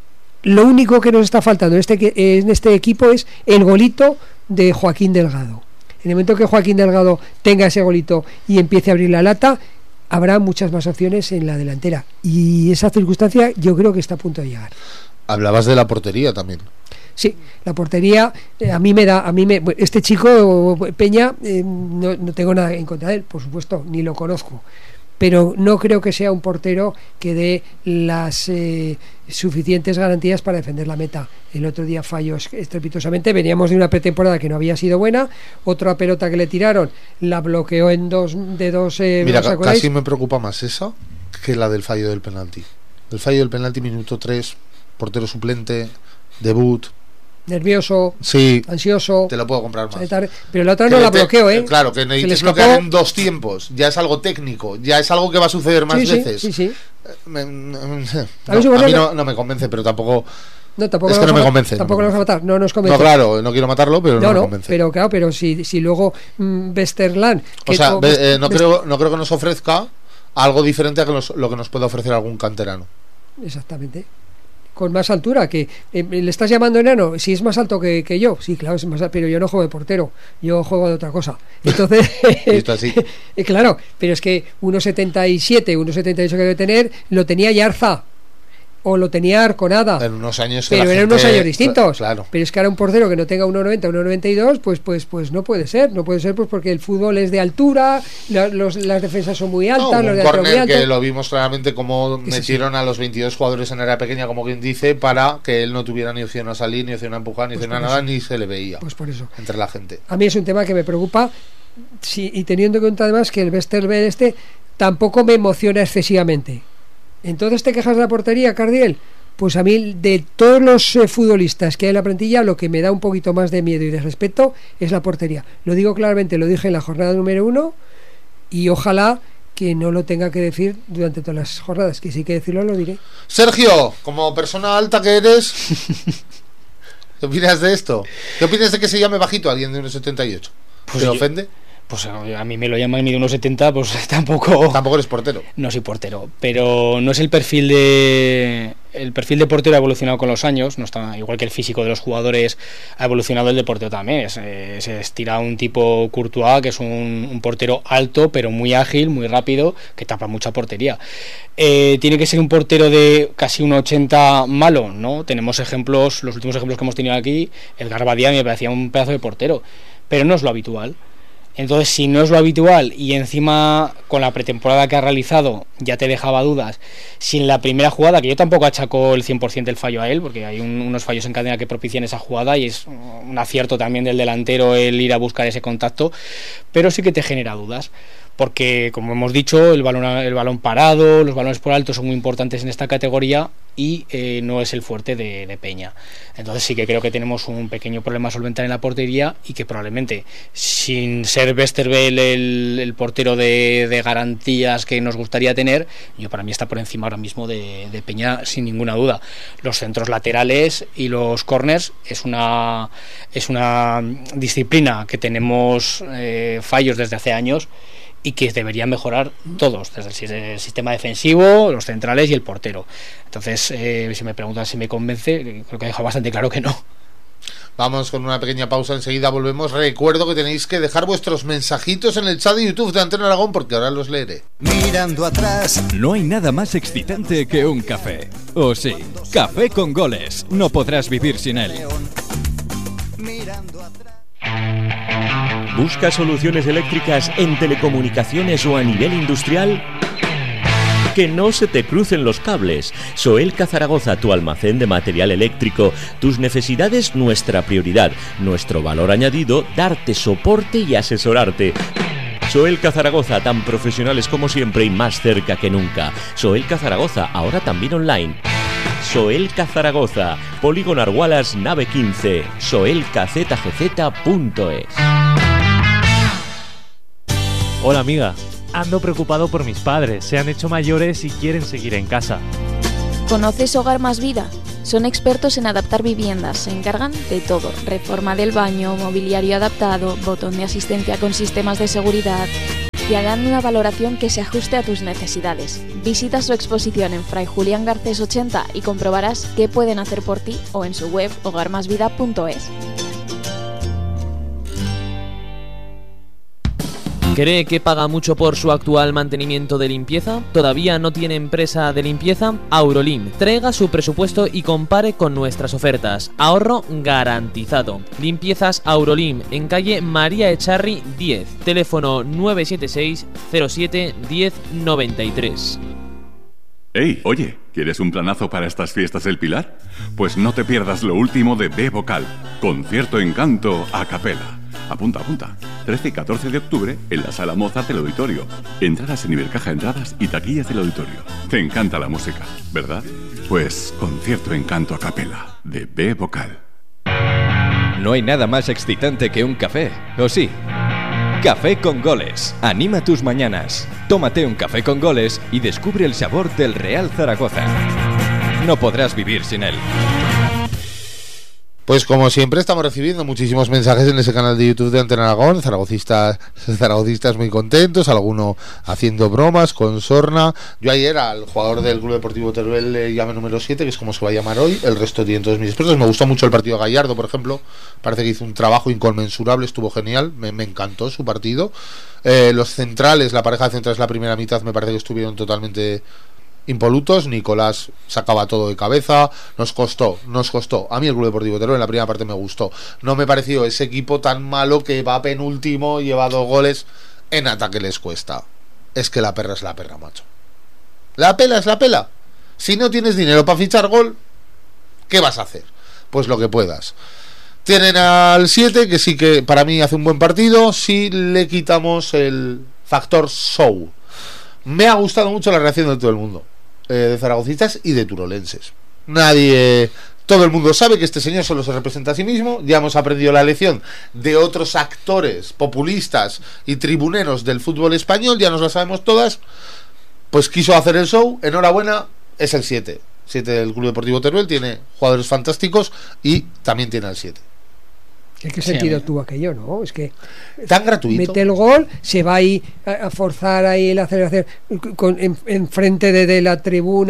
Speaker 3: Lo único que nos está faltando en este equipo es el golito de Joaquín Delgado. En el momento que Joaquín Delgado tenga ese golito y empiece a abrir la lata, habrá muchas más opciones en la delantera, y esa circunstancia yo creo que está a punto de llegar.
Speaker 1: Hablabas de la portería también.
Speaker 3: Sí, la portería, este chico Peña, no tengo nada en contra de él, por supuesto, ni lo conozco, pero no creo que sea un portero que dé las suficientes garantías para defender la meta. El otro día falló estrepitosamente, veníamos de una pretemporada que no había sido buena, otra pelota que le tiraron la bloqueó en dos.
Speaker 1: Mira, casi me preocupa más esa que la del fallo del penalti. El fallo del penalti, minuto 3, portero suplente, debut.
Speaker 3: Nervioso,
Speaker 1: sí,
Speaker 3: ansioso.
Speaker 1: Te lo puedo comprar más.
Speaker 3: Pero la otra no la bloqueó, ¿eh?
Speaker 1: Claro, que necesitas bloquear en 2 tiempos. Ya es algo técnico, ya es algo que va a suceder más veces.
Speaker 3: Sí.
Speaker 1: A mí no me convence, pero tampoco.
Speaker 3: No, tampoco
Speaker 1: es que no me convence.
Speaker 3: Tampoco lo vas a matar, no nos convence.
Speaker 1: No, claro, no quiero matarlo, pero no me convence.
Speaker 3: Pero claro, pero si luego Westerland.
Speaker 1: O sea, no creo que nos ofrezca algo diferente a lo que nos pueda ofrecer algún canterano.
Speaker 3: Exactamente. Con más altura, que le estás llamando enano, si es más alto que yo, sí, claro, es más alto, pero yo no juego de portero, yo juego de otra cosa. Entonces,
Speaker 1: así.
Speaker 3: Claro, pero es que 1,77, 1,78 que debe tener, lo tenía Yarza, o lo tenía Arconada,
Speaker 1: en unos años,
Speaker 3: pero eran unos años distintos.
Speaker 1: Claro.
Speaker 3: Pero es que ahora un portero que no tenga 1,90, 1,92, pues no puede ser, pues porque el fútbol es de altura, las defensas son muy altas, los de altura muy altos.
Speaker 1: Que lo vimos claramente como metieron a los 22 jugadores en área pequeña, como quien dice, para que él no tuviera ni opción a salir, ni opción a empujar, ni opción a nada, ni se le veía.
Speaker 3: Pues por eso.
Speaker 1: Entre la gente.
Speaker 3: A mí es un tema que me preocupa, y teniendo en cuenta además que el Westerveld tampoco me emociona excesivamente. Entonces, ¿te quejas de la portería, Cardiel? Pues a mí, de todos los futbolistas que hay en la plantilla, lo que me da un poquito más de miedo y de respeto es la portería. Lo digo claramente, lo dije en la jornada número 1, y ojalá que no lo tenga que decir durante todas las jornadas, que sí que decirlo, lo diré.
Speaker 1: Sergio, como persona alta que eres, ¿qué opinas de esto? ¿Qué opinas de que se llame bajito alguien de 1,78? ¿Te ofende?
Speaker 2: Pues a mí me lo llaman y de 1,70, pues tampoco
Speaker 1: eres portero.
Speaker 2: No soy portero, pero no es el perfil de el perfil de portero ha evolucionado con los años, no está igual que el físico de los jugadores ha evolucionado, el de portero también. Se estira un tipo Courtois, que es un portero alto, pero muy ágil, muy rápido, que tapa mucha portería. ¿Tiene que ser un portero de casi un 80 malo? No, tenemos ejemplos, los últimos ejemplos que hemos tenido aquí, Edgar Badía me parecía un pedazo de portero, pero no es lo habitual. Entonces, si no es lo habitual y encima con la pretemporada que ha realizado ya te dejaba dudas, si en la primera jugada, que yo tampoco achaco el 100% del fallo a él, porque hay unos fallos en cadena que propician esa jugada y es un acierto también del delantero el ir a buscar ese contacto, pero sí que te genera dudas. Porque, como hemos dicho, el balón parado, los balones por alto son muy importantes en esta categoría y no es el fuerte de Peña. Entonces sí que creo que tenemos un pequeño problema a solventar en la portería y que probablemente, sin ser Westerveld el portero de garantías que nos gustaría tener, para mí está por encima ahora mismo de Peña sin ninguna duda. Los centros laterales y los corners es una disciplina que tenemos fallos desde hace años y que deberían mejorar todos, desde el sistema defensivo, los centrales y el portero. Entonces, si me preguntan si me convence, creo que deja bastante claro que no.
Speaker 1: Vamos con una pequeña pausa, enseguida volvemos. Recuerdo que tenéis que dejar vuestros mensajitos en el chat de YouTube de Antena Aragón, porque ahora los leeré.
Speaker 4: Mirando atrás.
Speaker 5: No hay nada más excitante que un café. ¿O sí? Café con goles. No podrás vivir sin él.
Speaker 4: Mirando atrás.
Speaker 6: ¿Buscas soluciones eléctricas en telecomunicaciones o a nivel industrial? Que no se te crucen los cables. Soelca Zaragoza, tu almacén de material eléctrico. Tus necesidades, nuestra prioridad. Nuestro valor añadido, darte soporte y asesorarte. Soelca Zaragoza, tan profesionales como siempre y más cerca que nunca. Soelca Zaragoza, ahora también online. Soelca Zaragoza, Polígono Argualas, nave 15, soelcazgz.es.
Speaker 9: Hola amiga, ando preocupado por mis padres, se han hecho mayores y quieren seguir en casa.
Speaker 8: ¿Conoces Hogar Más Vida? Son expertos en adaptar viviendas, se encargan de todo, reforma del baño, mobiliario adaptado, botón de asistencia con sistemas de seguridad. Te harán una valoración que se ajuste a tus necesidades. Visita su exposición en Fray Julián Garcés 80 y comprobarás qué pueden hacer por ti o en su web hogarmasvida.es.
Speaker 10: ¿Cree que paga mucho por su actual mantenimiento de limpieza? ¿Todavía no tiene empresa de limpieza? Aurolim. Traiga su presupuesto y compare con nuestras ofertas. Ahorro garantizado. Limpiezas Aurolim, en calle María Echarri 10. Teléfono 976 07 1093.
Speaker 11: ¡Ey! Oye, ¿quieres un planazo para estas fiestas del Pilar? Pues no te pierdas lo último de B Vocal. Concierto Encanto a capela. Apunta. 13 y 14 de octubre en la Sala Mozart del Auditorio. Entradas en Ibercaja Entradas y taquillas del auditorio. Te encanta la música, ¿verdad? Pues Concierto Encanto a capela de B Vocal.
Speaker 5: No hay nada más excitante que un café, ¿o sí? Café con goles. Anima tus mañanas. Tómate un café con goles y descubre el sabor del Real Zaragoza. No podrás vivir sin él.
Speaker 1: Pues como siempre estamos recibiendo muchísimos mensajes en ese canal de YouTube de Antena Aragón, zaragocistas muy contentos, alguno haciendo bromas con sorna. Yo ayer al jugador del Club Deportivo Teruel le llamé número 7, que es como se va a llamar hoy, el resto tienen todos mis expertos. Me gustó mucho el partido de Gallardo, por ejemplo, parece que hizo un trabajo inconmensurable, estuvo genial, me encantó su partido. Los centrales, la pareja de centrales la primera mitad me parece que estuvieron totalmente impolutos. Nicolás sacaba todo de cabeza, nos costó. A mí el Club Deportivo Teruel en la primera parte me gustó, no me pareció ese equipo tan malo que va penúltimo, lleva 2 goles, en ataque les cuesta. Es que la perra es la perra, macho. La pela es la pela. Si no tienes dinero para fichar gol, ¿qué vas a hacer? Pues lo que puedas. Tienen al 7, que sí que para mí hace un buen partido, si le quitamos el factor show. Me ha gustado mucho la reacción de todo el mundo, de zaragocistas y de turolenses. Todo el mundo sabe que este señor solo se representa a sí mismo. Ya hemos aprendido la lección de otros actores populistas y tribuneros del fútbol español, ya nos la sabemos todas. Pues quiso hacer el show, enhorabuena, es el 7 del Club Deportivo Teruel, tiene jugadores fantásticos y también tiene al 7.
Speaker 3: ¿Qué sentido tuvo aquello, no? Es que
Speaker 1: tan gratuito.
Speaker 3: Mete el gol, se va ahí a forzar ahí el aceleración en frente de la tribuna.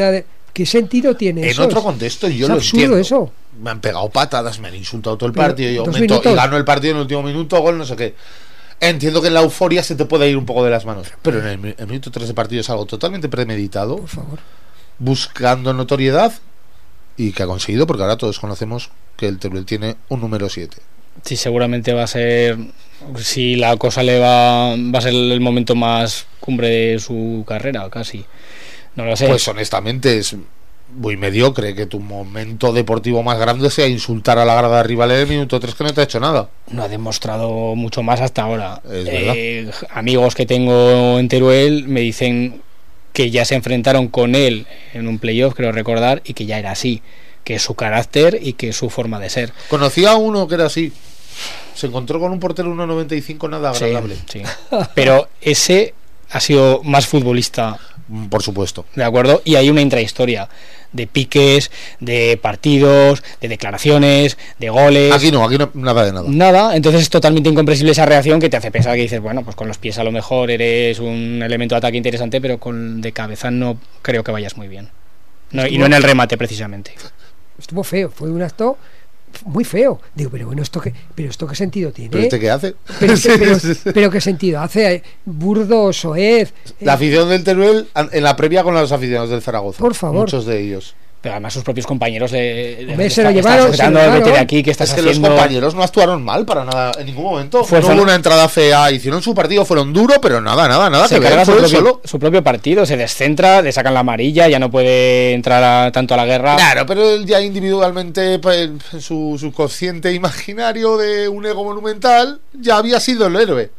Speaker 3: ¿Qué sentido tiene eso?
Speaker 1: En otro contexto yo
Speaker 3: es
Speaker 1: lo
Speaker 3: absurdo
Speaker 1: entiendo.
Speaker 3: Eso.
Speaker 1: Me han pegado patadas, me han insultado todo el
Speaker 3: Pero,
Speaker 1: partido, yo
Speaker 3: 2
Speaker 1: meto
Speaker 3: minutos.
Speaker 1: y gano el partido en el último minuto, gol, no sé qué. Entiendo que en la euforia se te puede ir un poco de las manos, pero en el minuto 3 de partido es algo totalmente premeditado,
Speaker 3: Por favor.
Speaker 1: buscando notoriedad, y que ha conseguido, porque ahora todos conocemos que el Teruel tiene un número 7.
Speaker 2: Sí, seguramente va a ser, si la cosa va a ser el momento más cumbre de su carrera, casi. No lo sé.
Speaker 1: Pues honestamente es muy mediocre que tu momento deportivo más grande sea insultar a la grada rival en el minuto 3 que no te ha hecho nada.
Speaker 2: No ha demostrado mucho más hasta ahora.
Speaker 1: Es verdad.
Speaker 2: Amigos que tengo en Teruel me dicen que ya se enfrentaron con él en un playoff, creo recordar, y que ya era así, que es su carácter y que es su forma de ser.
Speaker 1: Conocí a uno que era así. Se encontró con un portero 1,95 nada agradable.
Speaker 2: Sí, sí. Pero ese ha sido más futbolista,
Speaker 1: por supuesto.
Speaker 2: ¿De acuerdo? Y hay una intrahistoria de piques, de partidos, de declaraciones, de goles.
Speaker 1: Aquí no, nada de nada.
Speaker 2: Nada, entonces es totalmente incomprensible esa reacción que te hace pensar que dices, bueno, pues con los pies a lo mejor eres un elemento de ataque interesante, pero con de cabeza no creo que vayas muy bien. No, y no en el remate, precisamente.
Speaker 3: Estuvo feo, fue un acto muy feo. Digo, pero bueno, ¿esto qué sentido tiene?
Speaker 1: ¿Pero qué hace?
Speaker 3: Pero ¿qué sentido hace? Burdo, soez...
Speaker 1: La afición del Teruel en la previa con los aficionados del Zaragoza.
Speaker 3: Por favor.
Speaker 1: Muchos de ellos.
Speaker 2: Pero además sus propios compañeros
Speaker 3: se lo llevaron.
Speaker 2: Vete de aquí, que estás
Speaker 1: es que
Speaker 2: haciendo...
Speaker 1: los compañeros no actuaron mal para nada en ningún momento. No
Speaker 2: Fuerzan...
Speaker 1: hubo una entrada fea, hicieron su partido, fueron duros, pero nada
Speaker 2: se
Speaker 1: que ver.
Speaker 2: Su propio partido, se descentra, le sacan la amarilla, ya no puede entrar tanto a la guerra.
Speaker 1: Claro, pero él ya individualmente, en su subconsciente imaginario de un ego monumental, ya había sido el héroe.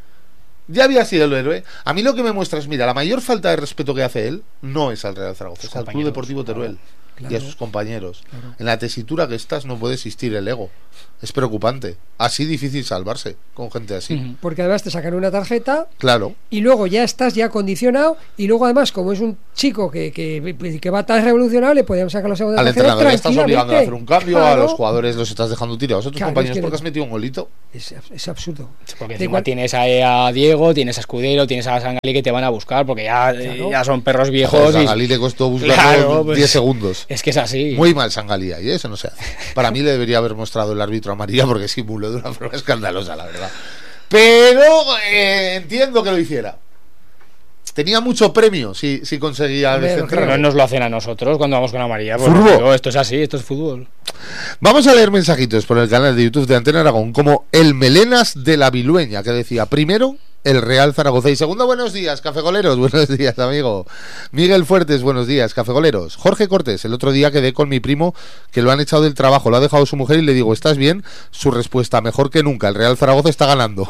Speaker 1: A mí lo que me muestra es, mira, la mayor falta de respeto que hace él no es al Real Zaragoza, es al Club Deportivo Teruel. Claro. Y a sus compañeros. Claro. En la tesitura que estás no puede existir el ego. Es preocupante. Así difícil salvarse con gente así.
Speaker 3: Porque además te sacan una tarjeta.
Speaker 1: Claro.
Speaker 3: Y luego ya estás ya condicionado. Y luego además, como es un chico que va tan revolucionado, le podíamos sacar la segunda
Speaker 1: al
Speaker 3: tarjeta. Al
Speaker 1: entrenador le estás obligando a hacer un cambio,
Speaker 3: claro.
Speaker 1: A los jugadores los estás dejando tirados. A tus compañeros porque has metido un golito.
Speaker 3: Es absurdo.
Speaker 2: Porque encima tienes a Diego, tienes a Escudero, tienes a Sangalí que te van a buscar porque ya son perros viejos.
Speaker 1: A Sangalí le costó buscarlo 10 segundos.
Speaker 2: Es que es así.
Speaker 1: Muy mal Sangalí ahí, eso no se hace. Para mí le debería haber mostrado el árbitro amarilla porque simuló de una forma escandalosa, la verdad. Pero entiendo que lo hiciera. Tenía mucho premio si conseguía
Speaker 2: descentrar. No nos lo hacen a nosotros cuando vamos con amarilla.
Speaker 1: Fútbol.
Speaker 2: Esto es así, esto es fútbol.
Speaker 1: Vamos a leer mensajitos por el canal de YouTube de Antena Aragón, como el Melenas de la Vilueña, que decía: primero, el Real Zaragoza, y segundo, buenos días, cafegoleros. Buenos días, amigo. Miguel Fuertes, buenos días, cafegoleros. Jorge Cortés, el otro día quedé con mi primo que lo han echado del trabajo, lo ha dejado su mujer y le digo: ¿estás bien? Su respuesta: mejor que nunca, el Real Zaragoza está ganando.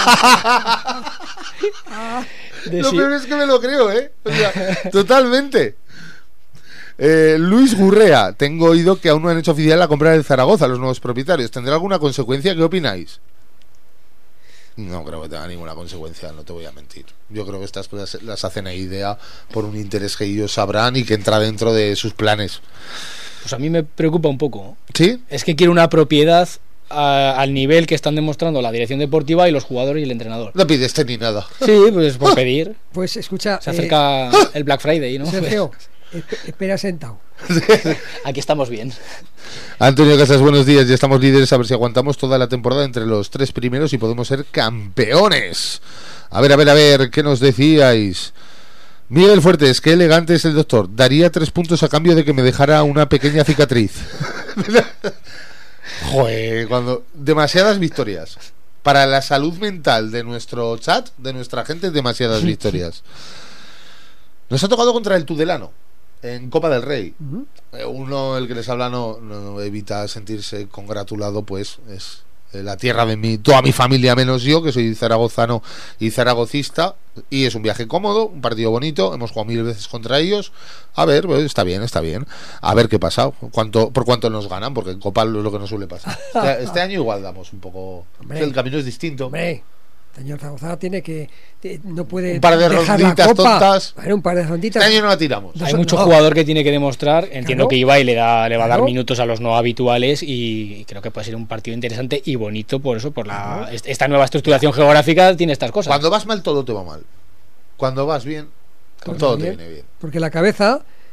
Speaker 1: Lo peor es que me lo creo, o sea, totalmente. Luis Gurrea, tengo oído que aún no han hecho oficial la compra del Zaragoza los nuevos propietarios. ¿Tendrá alguna consecuencia? ¿Qué opináis? No creo que tenga ninguna consecuencia, no te voy a mentir. Yo creo que estas cosas las hacen a idea por un interés que ellos sabrán y que entra dentro de sus planes.
Speaker 2: Pues a mí me preocupa un poco.
Speaker 1: ¿Sí?
Speaker 2: Es que quiero una propiedad al nivel que están demostrando la dirección deportiva y los jugadores y el entrenador.
Speaker 1: No pides ni nada.
Speaker 2: Sí, pues por pedir.
Speaker 3: Pues escucha,
Speaker 2: se acerca el Black Friday, ¿no?
Speaker 3: Sergio, espera sentado.
Speaker 2: Aquí estamos bien.
Speaker 1: Antonio Casas, buenos días. Ya estamos líderes, a ver si aguantamos toda la temporada entre los 3 primeros y podemos ser campeones. A ver, ¿qué nos decíais? Miguel Fuertes, qué elegante es el doctor. Daría 3 puntos a cambio de que me dejara una pequeña cicatriz. Joder, cuando demasiadas victorias para la salud mental de nuestro chat, de nuestra gente, demasiadas victorias. Nos ha tocado contra el Tudelano en Copa del Rey. Uno, el que les habla, no evita sentirse congratulado, pues es la tierra de toda mi familia menos yo, que soy zaragozano y zaragocista, y es un viaje cómodo, un partido bonito, hemos jugado 1000 veces contra ellos. A ver, pues está bien, a ver qué pasa, por cuánto nos ganan, porque en Copa es lo que nos suele pasar. Este año igual damos un poco, el camino es distinto.
Speaker 3: Hombre, señor Zaragoza tiene que no puede
Speaker 1: un par de ronditas tontas.
Speaker 3: Bueno, un par de ronditas.
Speaker 1: Este año no la tiramos.
Speaker 2: Hay mucho jugador que tiene que demostrar. Entiendo que Ibai le va a dar minutos a los no habituales y creo que puede ser un partido interesante y bonito por eso, por esta nueva estructuración geográfica tiene estas cosas.
Speaker 1: Cuando vas mal todo te va mal. Cuando vas bien todo te viene bien.
Speaker 3: Porque la cabeza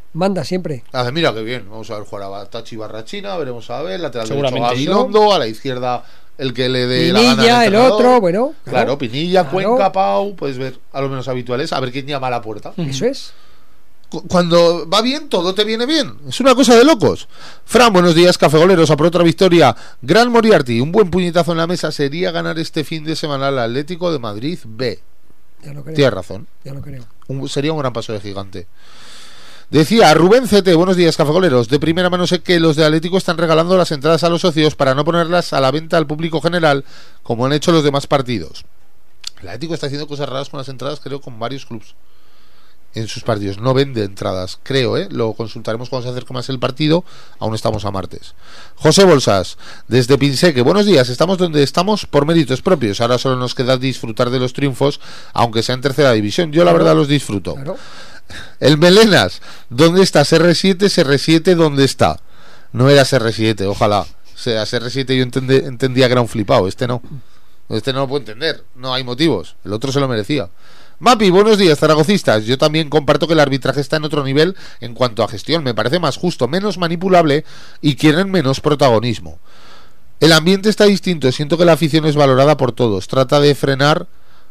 Speaker 3: manda siempre.
Speaker 1: Mira qué bien, vamos a ver jugar a Tachi Barrachina, veremos a ver, lateral derecho
Speaker 2: Seguramente
Speaker 1: Gabilondo, a la izquierda el que le dé la gana
Speaker 3: Pinilla,
Speaker 1: al
Speaker 3: el
Speaker 1: entrenador.
Speaker 3: otro, bueno.
Speaker 1: Claro, Pinilla,
Speaker 3: claro.
Speaker 1: Cuenca, Pau, puedes ver a lo menos habituales, a ver quién llama a la puerta.
Speaker 3: Eso es.
Speaker 1: Cuando va bien, todo te viene bien. Es una cosa de locos. Fran, buenos días, cafegoleros. A por otra victoria. Gran Moriarty, un buen puñetazo en la mesa sería ganar este fin de semana al Atlético de Madrid B.
Speaker 3: Ya lo creo.
Speaker 1: Tienes razón.
Speaker 3: Ya lo creo.
Speaker 1: Sería un gran paso de gigante. Decía Rubén CT, buenos días, cafegoleros. De primera mano sé que los de Atlético están regalando las entradas a los socios para no ponerlas a la venta al público general, como han hecho los demás partidos. El Atlético está haciendo cosas raras con las entradas, creo, con varios clubs. En sus partidos no vende entradas, creo, lo consultaremos cuando se acerque más el partido. Aún estamos a martes. José Bolsas, desde Pinseque, buenos días. Estamos donde estamos por méritos propios. Ahora solo nos queda disfrutar de los triunfos, aunque sea en tercera división. Yo la verdad los disfruto.
Speaker 3: Claro.
Speaker 1: El Melenas, ¿dónde está CR7? CR7, ¿dónde está? No era CR7, ojalá sea CR7. Yo entendía que era un flipado. Este no lo puedo entender, no hay motivos. El otro se lo merecía. Mapi, buenos días, zaragocistas. Yo también comparto que el arbitraje está en otro nivel en cuanto a gestión. Me parece más justo, menos manipulable y quieren menos protagonismo. El ambiente está distinto. Siento que la afición es valorada por todos. Tratar de frenar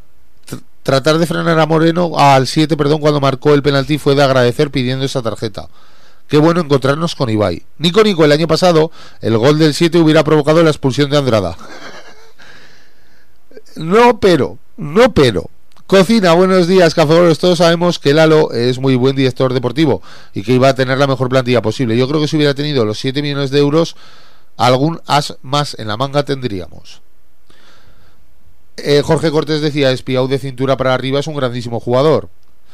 Speaker 1: a Moreno al 7, cuando marcó el penalti fue de agradecer pidiendo esa tarjeta. Qué bueno encontrarnos con Ibai. Nico, el año pasado el gol del 7 hubiera provocado la expulsión de Andrada. No, pero Cocina, buenos días, cafegoleros. Todos sabemos que Lalo es muy buen director deportivo y que iba a tener la mejor plantilla posible. Yo creo que si hubiera tenido los 7 millones de euros, algún as más en la manga tendríamos. Jorge Cortés decía, Espiau de cintura para arriba es un grandísimo jugador.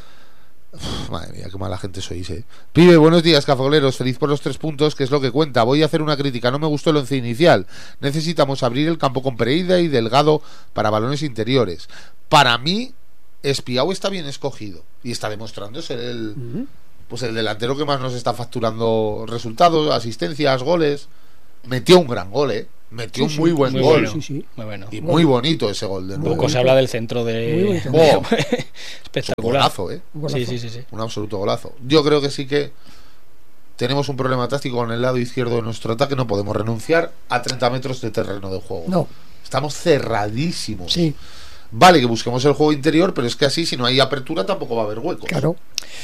Speaker 1: Madre mía, qué mala gente sois, Pibe, buenos días, cafegoleros. Feliz por los 3 puntos, que es lo que cuenta. Voy a hacer una crítica, no me gustó el 11 inicial. Necesitamos abrir el campo con Pereira y Delgado para balones interiores. Para mí Espiau está bien escogido y está demostrando ser el delantero que más nos está facturando resultados, asistencias, goles. Metió un gran gol, metió un muy buen gol.
Speaker 2: Muy bueno.
Speaker 1: Y muy bonito ese gol de nuevo.
Speaker 2: Poco se habla del centro de espectacular.
Speaker 1: Golazo,
Speaker 2: Sí.
Speaker 1: Un absoluto golazo. Yo creo que sí que tenemos un problema táctico con el lado izquierdo de nuestro ataque. No podemos renunciar a 30 metros de terreno de juego.
Speaker 3: No.
Speaker 1: Estamos cerradísimos.
Speaker 3: Sí.
Speaker 1: Vale que busquemos el juego interior, pero es que así, si no hay apertura, tampoco va a haber huecos.
Speaker 3: Claro.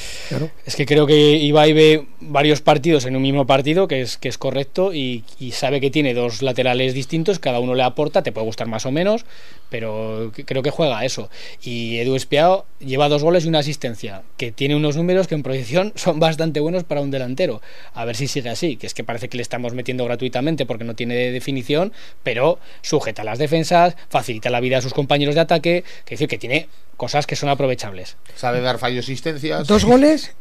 Speaker 2: Es que creo que Ibai ve varios partidos en un mismo partido, que es correcto, y sabe que tiene 2 laterales distintos, cada uno le aporta, te puede gustar más o menos, pero creo que juega a eso. Y Edu Espiau lleva 2 goles y una asistencia, que tiene unos números que en proyección son bastante buenos para un delantero. A ver si sigue así, que es que parece que le estamos metiendo gratuitamente porque no tiene definición, pero sujeta las defensas, facilita la vida a sus compañeros de ataque, que decir que tiene cosas que son aprovechables.
Speaker 1: Sabe dar fallos, asistencias.
Speaker 3: 2 goles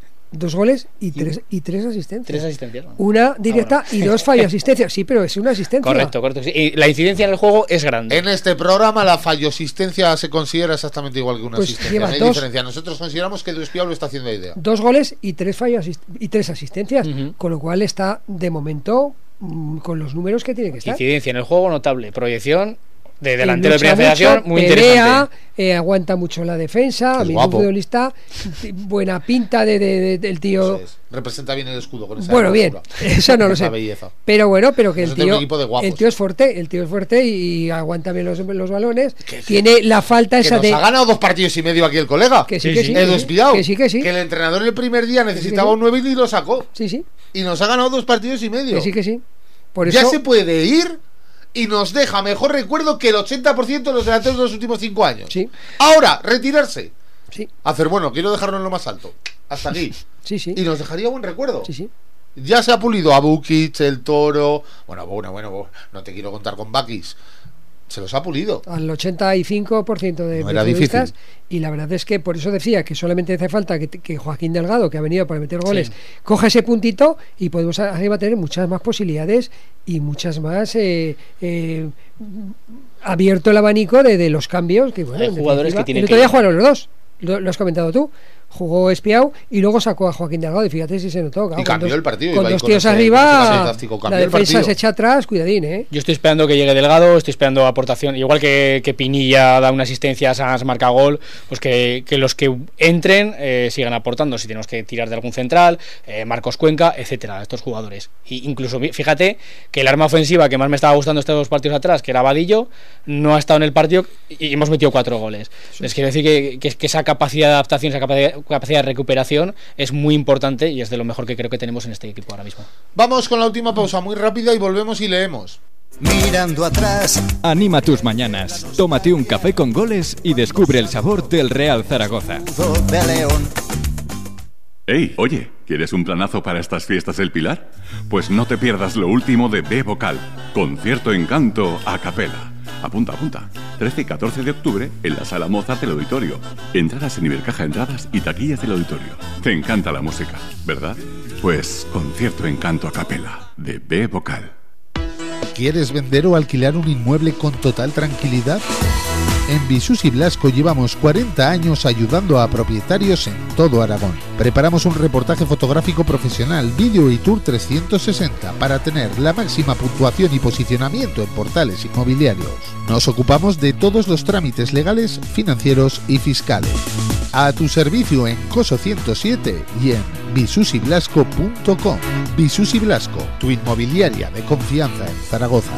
Speaker 3: y tres asistencias.
Speaker 2: 3 asistencias.
Speaker 3: Una directa y 2 fallos asistencias. Sí, pero es una asistencia.
Speaker 2: Correcto. Sí. Y la incidencia en el juego es grande.
Speaker 1: En este programa la fallosistencia se considera exactamente igual que una asistencia. No hay
Speaker 3: 2.
Speaker 1: diferencia. Nosotros consideramos que Edu Espiau lo está haciendo idea.
Speaker 3: 2 goles y 3 fallos y 3 asistencias. Con lo cual está de momento con los números que tiene que estar.
Speaker 2: Incidencia en el juego notable. Proyección de delantero de primera federación muy interesante.
Speaker 3: Aguanta mucho la defensa, futbolista, buena pinta del tío.
Speaker 1: Representa bien el escudo con esa
Speaker 3: bueno, bien, eso no lo sé. Pero que el tío es fuerte, y aguanta bien los balones. Tiene la falta esa de.
Speaker 1: Ha ganado 2 partidos y medio aquí el colega.
Speaker 3: Que sí.
Speaker 1: Edu Espiau.
Speaker 3: Que sí.
Speaker 1: Que el entrenador el primer día necesitaba un 9 y lo sacó.
Speaker 3: Sí.
Speaker 1: Y nos ha ganado 2 partidos y medio.
Speaker 3: Que sí. Por eso
Speaker 1: ya se puede ir. Y nos deja mejor recuerdo que el 80% de los delanteros de los últimos 5 años.
Speaker 3: Sí.
Speaker 1: Ahora, retirarse.
Speaker 3: Sí.
Speaker 1: Hacer, quiero dejarlo en lo más alto. Hasta aquí.
Speaker 3: Sí.
Speaker 1: Y nos dejaría buen recuerdo.
Speaker 3: Sí.
Speaker 1: Ya se ha pulido a Bukic, el Toro. Bueno, no te quiero contar con Bakis. Se los ha pulido.
Speaker 3: Al 85% de futbolistas. Y la verdad es que por eso decía que solamente hace falta que Joaquín Delgado, que ha venido para meter goles, coja ese puntito y podemos arriba tener muchas más posibilidades y muchas más abierto el abanico de los cambios. Que bueno,
Speaker 2: hay jugadores que tienen
Speaker 3: el otro día jugaron los 2. Lo has comentado tú. jugó espiado y luego sacó a Joaquín Delgado, y fíjate si se notó. Claro,
Speaker 1: y cambió el partido.
Speaker 3: Con dos tíos arriba, la defensa se echa atrás, cuidadín, ¿eh?
Speaker 2: Yo estoy esperando que llegue Delgado, estoy esperando aportación, igual que Pinilla da una asistencia, Sanz marca gol, pues que los que entren sigan aportando, si tenemos que tirar de algún central, Marcos Cuenca, etcétera, estos jugadores. Y incluso, fíjate que el arma ofensiva que más me estaba gustando estos 2 partidos atrás, que era Vadillo, no ha estado en el partido y hemos metido 4 goles. Sí. Les quiero decir que esa capacidad de adaptación, esa capacidad de recuperación es muy importante y es de lo mejor que creo que tenemos en este equipo ahora mismo.
Speaker 1: Vamos con la última pausa muy rápida y volvemos y leemos.
Speaker 4: Mirando atrás.
Speaker 5: Anima tus mañanas, tómate un café con goles y descubre el sabor del Real Zaragoza.
Speaker 11: ¡Ey, oye! ¿Quieres un planazo para estas fiestas del Pilar? Pues no te pierdas lo último de B-Vocal, Concierto Encanto a capela. Apunta. 13 y 14 de octubre en la Sala Mozart del Auditorio. Entradas en Ibercaja Entradas y taquillas del auditorio. Te encanta la música, ¿verdad? Pues Concierto Encanto a capela de B-Vocal.
Speaker 12: ¿Quieres vender o alquilar un inmueble con total tranquilidad? En Visus y Blasco llevamos 40 años ayudando a propietarios en todo Aragón. Preparamos un reportaje fotográfico profesional, vídeo y tour 360 para tener la máxima puntuación y posicionamiento en portales inmobiliarios. Nos ocupamos de todos los trámites legales, financieros y fiscales. A tu servicio en Coso 107 y en visusyblasco.com. Visus y Blasco, tu inmobiliaria de confianza en Zaragoza.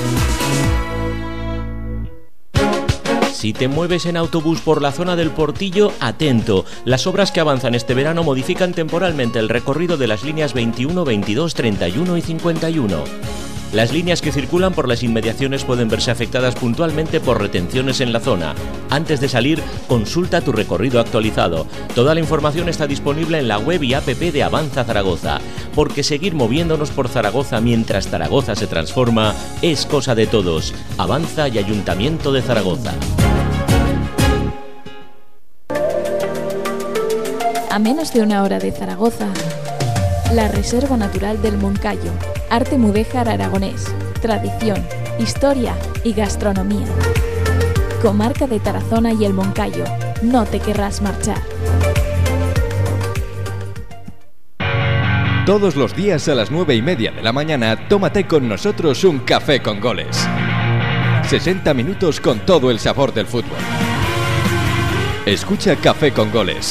Speaker 6: Si te mueves en autobús por la zona del Portillo, atento. Las obras que avanzan este verano modifican temporalmente el recorrido de las líneas 21, 22, 31 y 51. Las líneas que circulan por las inmediaciones pueden verse afectadas puntualmente por retenciones en la zona. Antes de salir, consulta tu recorrido actualizado. Toda la información está disponible en la web y app de Avanza Zaragoza, porque seguir moviéndonos por Zaragoza mientras Zaragoza se transforma es cosa de todos. Avanza y Ayuntamiento de Zaragoza.
Speaker 8: A menos de 1 hora de Zaragoza, la Reserva Natural del Moncayo, arte mudéjar aragonés, tradición, historia y gastronomía. Comarca de Tarazona y el Moncayo, no te querrás marchar.
Speaker 5: Todos los días a las 9:30 de la mañana, tómate con nosotros un café con goles. 60 minutos con todo el sabor del fútbol. Escucha Café con Goles